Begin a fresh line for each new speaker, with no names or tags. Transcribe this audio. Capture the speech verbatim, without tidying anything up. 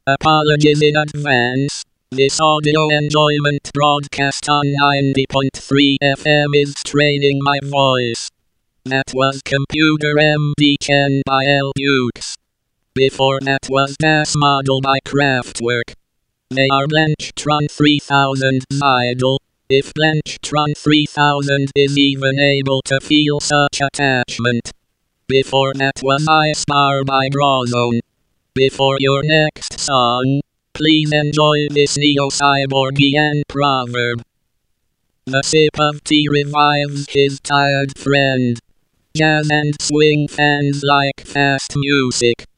Apologies in advance. This audio enjoyment broadcast on ninety point three F M is training my voice. That was Computer M D ten by L Dukes. Before that was Das Model by Kraftwerk. They are Blenchtron three thousand idol, if Blenchtron three thousand is even able to feel such attachment. Before that was I Spar by Grawzone. Before your next song, please enjoy this neo-cyborgian proverb. The sip of tea revives his tired friend. Jazz and swing fans like fast music.